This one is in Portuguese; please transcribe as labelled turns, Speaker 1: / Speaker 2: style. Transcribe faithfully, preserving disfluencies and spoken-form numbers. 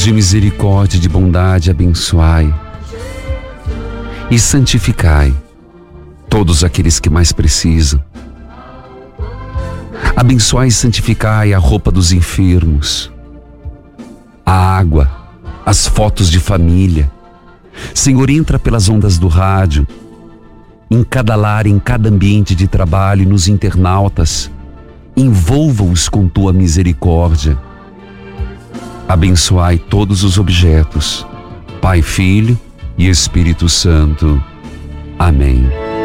Speaker 1: de misericórdia e de bondade, abençoai e santificai todos aqueles que mais precisam. Abençoai e santificai a roupa dos enfermos, a água, as fotos de família. Senhor, entra pelas ondas do rádio, em cada lar, em cada ambiente de trabalho, nos internautas. Envolva-os com tua misericórdia. Abençoai todos os objetos, Pai, Filho e Espírito Santo. Amém.